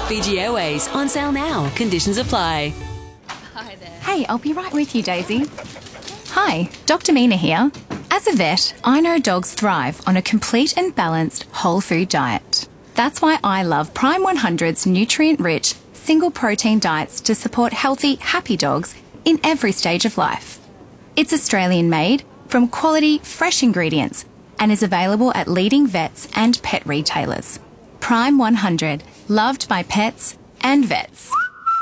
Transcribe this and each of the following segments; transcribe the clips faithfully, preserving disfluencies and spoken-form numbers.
Fiji Airways, on sale now. Conditions apply. Hi there. Hey, I'll be right with you, Daisy. Hi, Doctor Mina here. As a vet, I know dogs thrive on a complete and balanced whole food diet. That's why I love Prime one hundred's nutrient-rich, single protein diets to support healthy, happy dogs in every stage of life. It's Australian made from quality, fresh ingredients and is available at leading vets and pet retailers. Prime one hundred, loved by pets and vets.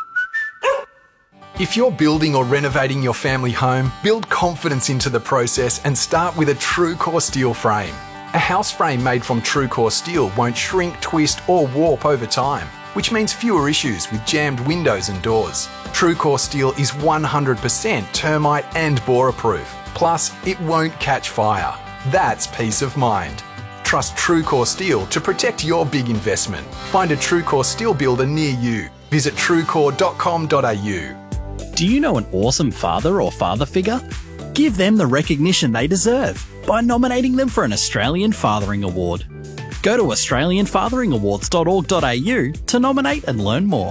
If you're building or renovating your family home, build confidence into the process and start with a TrueCore steel frame. A house frame made from TrueCore steel won't shrink, twist or warp over time, which means fewer issues with jammed windows and doors. TrueCore steel is one hundred percent termite and borer proof. Plus, it won't catch fire. That's peace of mind. Trust TrueCore steel to protect your big investment. Find a TrueCore steel builder near you. Visit truecore dot com dot a u. Do you know an awesome father or father figure? Give them the recognition they deserve by nominating them for an Australian Fathering Award. Go to australian fathering awards dot org dot a u to nominate and learn more.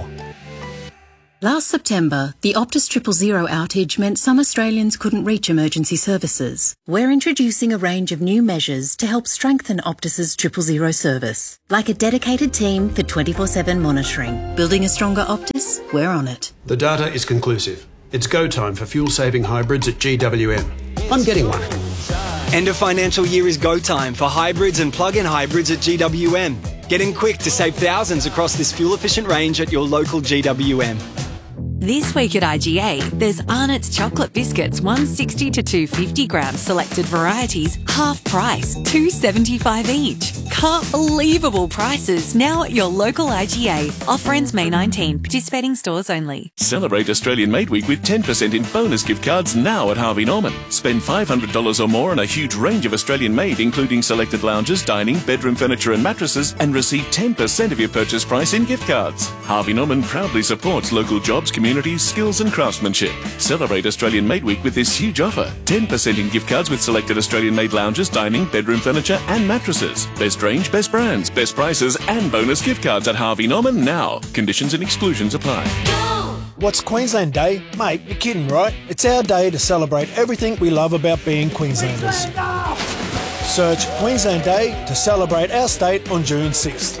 Last September, the Optus Triple Zero outage meant some Australians couldn't reach emergency services. We're introducing a range of new measures to help strengthen Optus's Triple Zero service, like a dedicated team for twenty-four seven monitoring. Building a stronger Optus? We're on it. The data is conclusive. It's go time for fuel-saving hybrids at G W M. I'm getting one. End of financial year is go time for hybrids and plug-in hybrids at G W M. Get in quick to save thousands across this fuel-efficient range at your local G W M. This week at I G A, there's Arnott's chocolate biscuits, one sixty to two fifty grams, selected varieties, half price, two seventy-five each. Can't believable prices now at your local I G A. Offer ends May nineteenth. Participating stores only. Celebrate Australian Made Week with ten percent in bonus gift cards now at Harvey Norman. Spend five hundred dollars or more on a huge range of Australian made, including selected lounges, dining, bedroom furniture and mattresses, and receive ten percent of your purchase price in gift cards. Harvey Norman proudly supports local jobs, communities, skills and craftsmanship. Celebrate Australian Made Week with this huge offer. ten percent in gift cards with selected Australian made lounges, dining, bedroom furniture and mattresses. Best range, best brands, best prices and bonus gift cards at Harvey Norman now. Conditions and exclusions apply. What's Queensland Day? Mate, you're kidding, right? It's our day to celebrate everything we love about being Queenslanders. Search Queensland Day to celebrate our state on June sixth.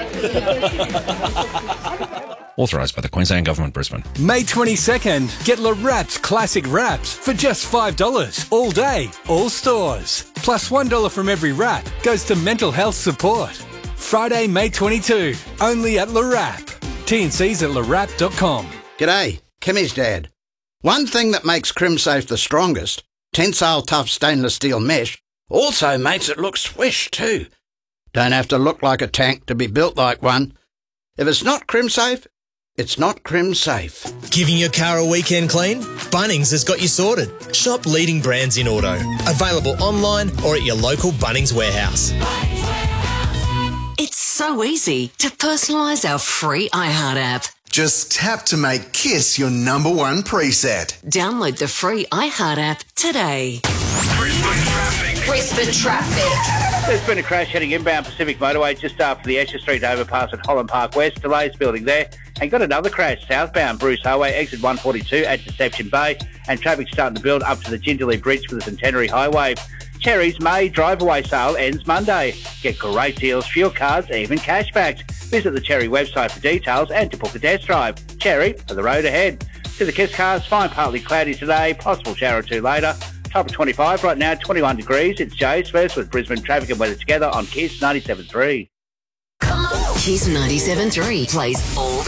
Authorised by the Queensland Government, Brisbane. May twenty-second, get Le Wraps Classic Wraps for just five dollars. All day, all stores. Plus one dollar from every wrap goes to mental health support. Friday, May twenty-second, only at Le Wrap. T and C's at le wrap dot com. G'day, Kimmy's dad. One thing that makes CrimSafe the strongest, tensile tough stainless steel mesh, also makes it look swish too. Don't have to look like a tank to be built like one. If it's not CrimSafe, it's not CrimSafe. Giving your car a weekend clean? Bunnings has got you sorted. Shop leading brands in auto. Available online or at your local Bunnings warehouse. It's so easy to personalise our free iHeart app. Just tap to make KISS your number one preset. Download the free iHeart app today. Brisbane traffic. Brisbane traffic. There's been a crash heading inbound Pacific Motorway just after the Esher Street overpass at Holland Park West. Delays building there. And got another crash southbound Bruce Highway, exit one forty-two at Deception Bay. And traffic starting to build up to the Jindalee Bridge for the Centenary Highway. Cherry's May drive-away sale ends Monday. Get great deals, fuel cards, even cashbacks. Visit the Cherry website for details and to book a test drive. Cherry, for the road ahead. To the KISS cars, fine partly cloudy today, possible shower or two later. Top of twenty-five right now, twenty-one degrees. It's Jay's first with Brisbane traffic and weather together on KISS ninety-seven point three. KISS ninety-seven point three plays all